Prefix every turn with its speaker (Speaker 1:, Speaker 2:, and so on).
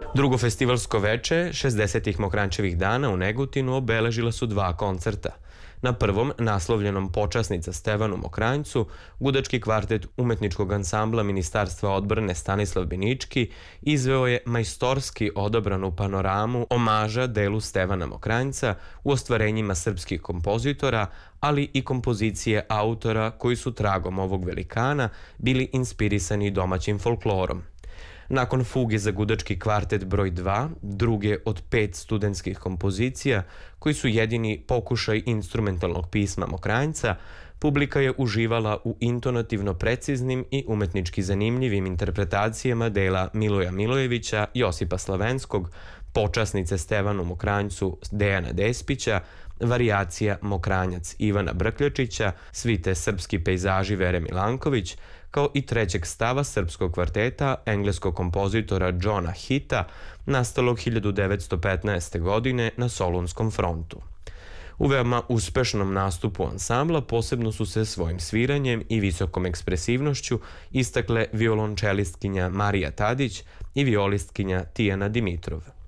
Speaker 1: Drugo festivalsko veče 60. Mokranjčevih dana u Negotinu obeležila su dva koncerta. Na prvom, naslovljenom Počasnica Stevanu Mokranjcu, gudački kvartet umetničkog ansambla Ministarstva odbrane Stanislav Binički izveo je majstorski odabranu panoramu omaža delu Stevana Mokranjca u ostvarenjima srpskih kompozitora, ali i kompozicije autora koji su tragom ovog velikana bili inspirisani domaćim folklorom. Nakon fuge za gudački kvartet broj 2, druge od 5 studentskih kompozicija, koji su jedini pokušaj instrumentalnog pisma Mokranjca, publika je uživala u intonativno preciznim i umetnički zanimljivim interpretacijama dela Miloja Milojevića, Josipa Slavenskog, Počasnice Stevanu Mokranjcu Dejana Despića, varijacija Mokranjac Ivana Brkljačića, svite Srpski pejzaži Vere Milanković, kao i trećeg stava srpskog kvarteta engleskog kompozitora Johna Hita, nastalog 1915. godine na Solunskom frontu. U veoma uspešnom nastupu ansambla posebno su se svojim sviranjem i visokom ekspresivnošću istakle violončelistkinja Marija Tadić i violistkinja Tijana Dimitrov.